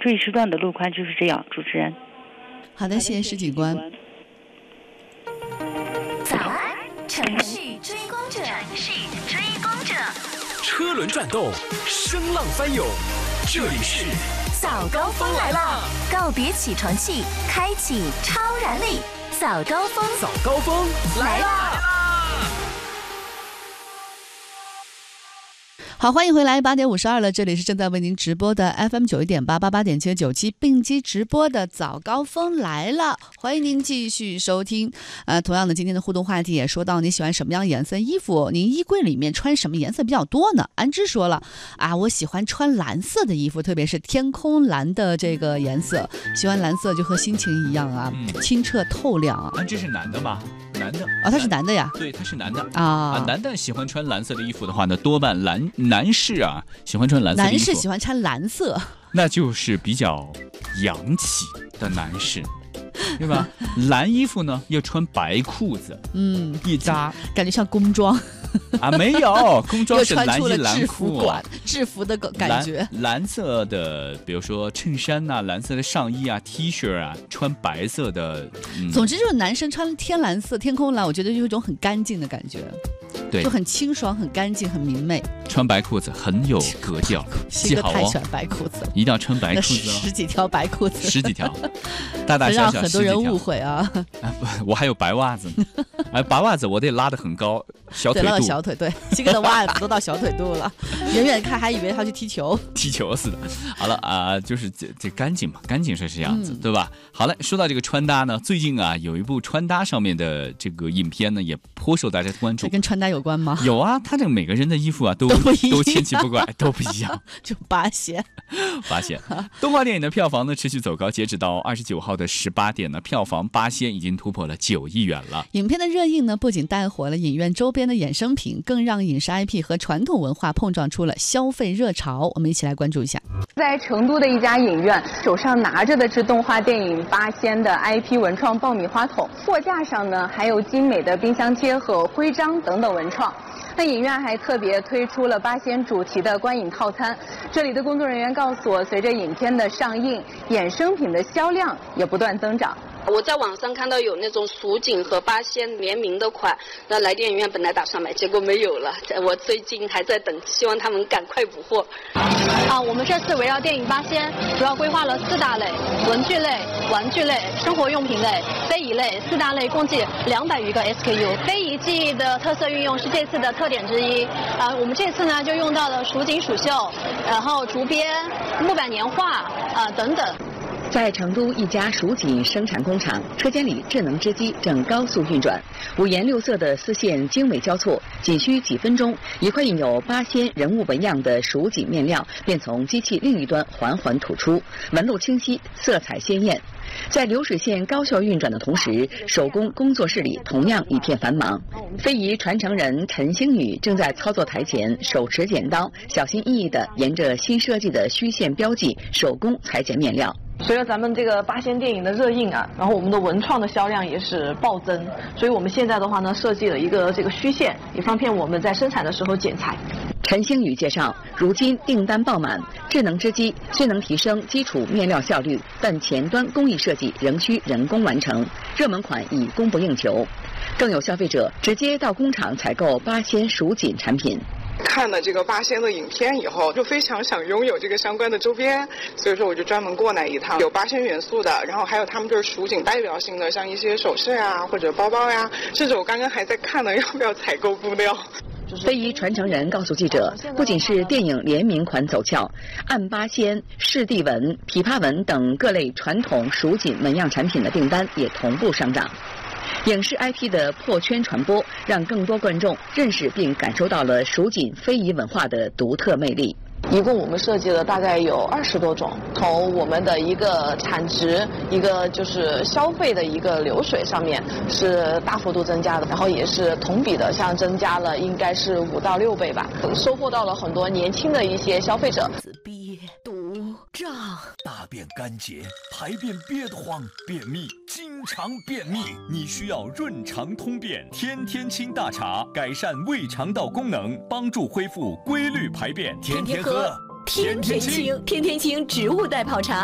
这一时段的路况就是这样，主持人。 好的，谢谢石警官。 早安，城市追光者，城市追光者， 车轮转动，声浪翻涌，这里是早高峰来了，告别起床气，开启超燃力，早高峰， 早高峰来啦！ 好，欢迎回来，8点52了，这里是正在为您直播的 FM91.888.797并机直播的早高峰来了，欢迎您继续收听。同样的，今天的互动话题也说到你喜欢什么样颜色衣服，您衣柜里面穿什么颜色比较多呢？安之说了啊，我喜欢穿蓝色的衣服，特别是天空蓝的这个颜色，喜欢蓝色就和心情一样啊，清澈透亮啊。 安之是男的吗？男的啊，他是男的呀？ 对，他是男的啊。 男的喜欢穿蓝色的衣服的话呢，多半男士啊喜欢穿蓝色的衣服。 男士喜欢穿蓝色， 那就是比较洋气的男士，对吧？蓝衣服呢要穿白裤子，一扎感觉像工装啊，没有工装是蓝衣蓝裤， 制服的感觉。 蓝色的，比如说衬衫啊，蓝色的上衣啊 ，T 恤啊，穿白色的。 总之就是男生穿天蓝色、天空蓝，我觉得有一种很干净的感觉。 对， 就很清爽、很干净、很明媚。 穿白裤子很有格调， 西哥太喜欢白裤子了， 一定要穿白裤子哦， 十几条白裤子， 十几条，大大小小， 让很多人误会啊。 我还有白袜子呢，白袜子我得拉得很高，小腿肚， 拉到小腿，对，西哥的袜子都到小腿肚了，远远看还以为他去踢球， 踢球似的。好了啊，就是这干净嘛，干净是这样子，对吧？好了，说到这个穿搭呢，最近啊有一部穿搭上面的这个影片呢，也颇受大家关注。 这跟穿搭有关吗？ 有啊，他这个每个人的衣服啊都千奇不怪，都不一样。 就八仙。 动画电影的票房呢持续走高，截止到29号的18点呢，票房八仙已经突破了9亿元了。 影片的热映呢，不仅带火了影院周边的衍生品，更让影视 IP 和传统文化碰撞出了消费热潮。我们一起来关注一下。 在成都的一家影院，手上拿着的是动画电影《八仙》的 IP 文创爆米花桶，货架上呢还有精美的冰箱贴和徽章等等文创。那影院还特别推出了八仙主题的观影套餐。这里的工作人员告诉我，随着影片的上映，衍生品的销量也不断增长。 我在网上看到有那种蜀锦和八仙联名的款，那来电影院本来打算买，结果没有了。我最近还在等，希望他们赶快补货。 我们这次围绕电影八仙，主要规划了4大类：文具类、玩具类、生活用品类、非遗类，4大类共计200余个 SKU。非遗技艺的特色运用是这次的特点之一。我们这次呢就用到了蜀锦、蜀绣，然后竹编、木板年画等等。 在成都一家蜀锦生产工厂，车间里智能织机正高速运转，5颜6色的丝线经纬交错，仅需几分钟，一块印有八仙人物纹样的蜀锦面料便从机器另一端缓缓吐出，纹路清晰，色彩鲜艳。在流水线高效运转的同时，手工工作室里同样一片繁忙。非遗传承人陈星宇正在操作台前，手持剪刀，小心翼翼地沿着新设计的虚线标记手工裁剪面料。 随着咱们这个八仙电影的热映啊，然后我们的文创的销量也是暴增，所以我们现在的话呢，设计了一个这个虚线，也方便我们在生产的时候剪裁。 陈星宇介绍，如今订单爆满，智能织机虽能提升基础面料效率，但前端工艺设计仍需人工完成，热门款已供不应求。更有消费者直接到工厂采购八仙蜀锦产品。 看了这个八仙的影片以后，就非常想拥有这个相关的周边，所以说我就专门过来一趟，有八仙元素的，然后还有他们就是蜀锦代表性的，像一些首饰啊或者包包呀，甚至我刚刚还在看呢，要不要采购布料。 非遗传承人告诉记者，不仅是电影联名款走俏，按八仙、赤地纹、琵琶纹等各类传统蜀锦纹样产品的订单也同步上涨。影视 IP 的破圈传播，让更多观众认识并感受到了蜀锦非遗文化的独特魅力。 一共我们设计了大概有20多种，从我们的一个产值、一个就是消费的一个流水上面是大幅度增加的，然后也是同比的，像增加了应该是5到6倍吧，收获到了很多年轻的一些消费者。 憋毒胀， 大便干结，排便憋得慌，便秘，经常便秘，你需要润肠通便，天天清大茶，改善胃肠道功能，帮助恢复规律排便，天天喝， 天天清，天天清植物代泡茶。